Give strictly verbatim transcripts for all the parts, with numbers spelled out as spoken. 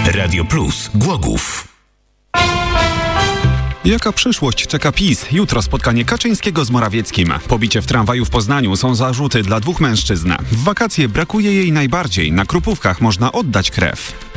Radio Plus Głogów. Jaka przyszłość czeka PiS? Jutro spotkanie Kaczyńskiego z Morawieckim. Pobicie w tramwaju w Poznaniu są zarzuty dla dwóch mężczyzn. W wakacje brakuje jej najbardziej. Na Krupówkach można oddać krew.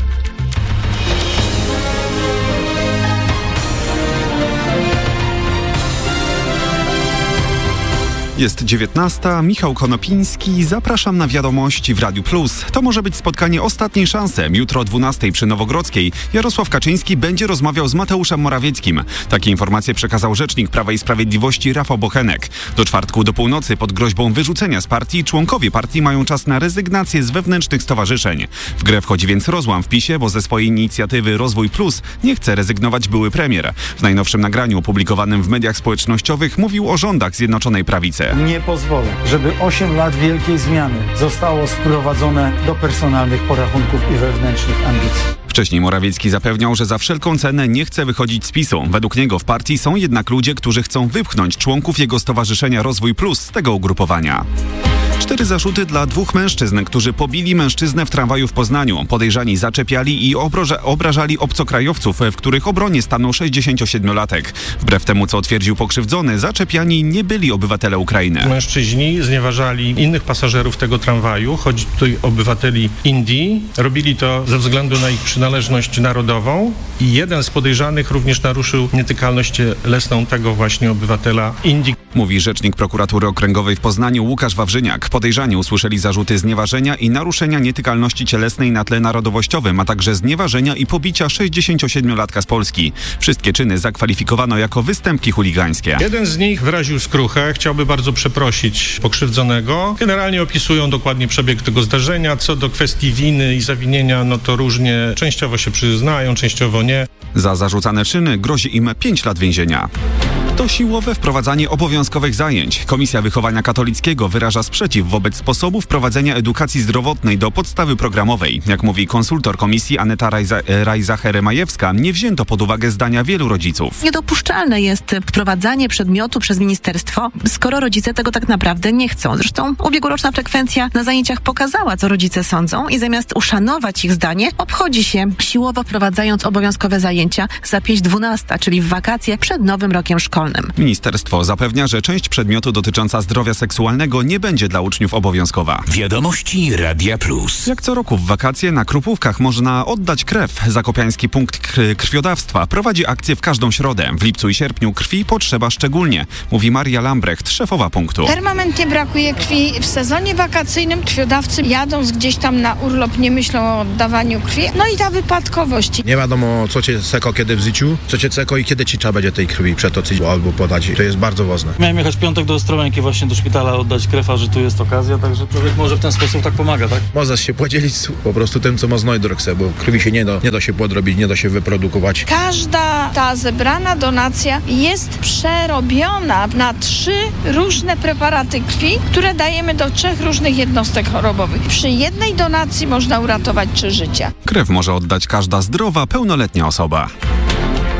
Jest dziewiętnasta, Michał Konopiński, zapraszam na wiadomości w Radiu Plus. To może być spotkanie ostatniej szansy. Jutro o dwunastej przy Nowogrodzkiej Jarosław Kaczyński będzie rozmawiał z Mateuszem Morawieckim. Takie informacje przekazał rzecznik Prawa i Sprawiedliwości Rafał Bochenek. Do czwartku do północy pod groźbą wyrzucenia z partii członkowie partii mają czas na rezygnację z wewnętrznych stowarzyszeń. W grę wchodzi więc rozłam w PiSie, bo ze swojej inicjatywy Rozwój Plus nie chce rezygnować były premier. W najnowszym nagraniu opublikowanym w mediach społecznościowych mówił o rządach Zjednoczonej Prawicy. Nie pozwolę, żeby osiem lat wielkiej zmiany zostało sprowadzone do personalnych porachunków i wewnętrznych ambicji. Wcześniej Morawiecki zapewniał, że za wszelką cenę nie chce wychodzić z PiSu. Według niego w partii są jednak ludzie, którzy chcą wypchnąć członków jego stowarzyszenia Rozwój Plus z tego ugrupowania. Cztery zarzuty dla dwóch mężczyzn, którzy pobili mężczyznę w tramwaju w Poznaniu. Podejrzani zaczepiali i obraża- obrażali obcokrajowców, w których obronie stanął sześćdziesięciosiedmiolatek. Wbrew temu, co twierdził pokrzywdzony, zaczepiani nie byli obywatele Ukrainy. Mężczyźni znieważali innych pasażerów tego tramwaju, chodzi tutaj o obywateli Indii. Robili to ze względu na ich przynależność narodową i jeden z podejrzanych również naruszył nietykalność cielesną tego właśnie obywatela Indii. Mówi rzecznik prokuratury okręgowej w Poznaniu Łukasz Wawrzyniak. Podejrzani usłyszeli zarzuty znieważenia i naruszenia nietykalności cielesnej na tle narodowościowym, a także znieważenia i pobicia sześćdziesięciosiedmiolatka z Polski. Wszystkie czyny zakwalifikowano jako występki chuligańskie. Jeden z nich wyraził skruchę, chciałby bardzo przeprosić pokrzywdzonego. Generalnie opisują dokładnie przebieg tego zdarzenia. Co do kwestii winy i zawinienia, no to różnie, częściowo się przyznają, częściowo nie. Za zarzucane czyny grozi im pięć lat więzienia. To siłowe wprowadzanie obowiązkowych zajęć. Komisja Wychowania Katolickiego wyraża sprzeciw wobec sposobu wprowadzenia edukacji zdrowotnej do podstawy programowej. Jak mówi konsultor komisji Aneta Rajza-Heremajewska, nie wzięto pod uwagę zdania wielu rodziców. Niedopuszczalne jest wprowadzanie przedmiotu przez ministerstwo, skoro rodzice tego tak naprawdę nie chcą. Zresztą ubiegłoroczna frekwencja na zajęciach pokazała, co rodzice sądzą i zamiast uszanować ich zdanie, obchodzi się siłowo wprowadzając obowiązkowe zajęcia za pięć dwunasta, czyli w wakacje przed nowym rokiem szkolnym. Ministerstwo zapewnia, że część przedmiotu dotycząca zdrowia seksualnego nie będzie dla uczniów obowiązkowa. Wiadomości Radia Plus. Jak co roku w wakacje na Krupówkach można oddać krew. Zakopiański punkt krwiodawstwa prowadzi akcję w każdą środę. W lipcu i sierpniu krwi potrzeba szczególnie, mówi Maria Lambrecht, szefowa punktu. Permanentnie brakuje krwi. W sezonie wakacyjnym krwiodawcy jadąc gdzieś tam na urlop nie myślą o oddawaniu krwi. No i ta wypadkowość. Nie wiadomo, co cię seko kiedy w życiu, co cię seko i kiedy ci trzeba będzie tej krwi przetoczyć albo podać. To jest bardzo ważne. Miałem jechać w piątek do Ostrołęki właśnie do szpitala oddać krew, a że tu jest okazja, także człowiek może w ten sposób tak pomaga, tak? Możesz się podzielić po prostu tym, co ma znajdę, bo krwi się nie da, nie da się podrobić, nie da się wyprodukować. Każda ta zebrana donacja jest przerobiona na trzy różne preparaty krwi, które dajemy do trzech różnych jednostek chorobowych. Przy jednej donacji można uratować trzy życia. Krew może oddać każda zdrowa, pełnoletnia osoba.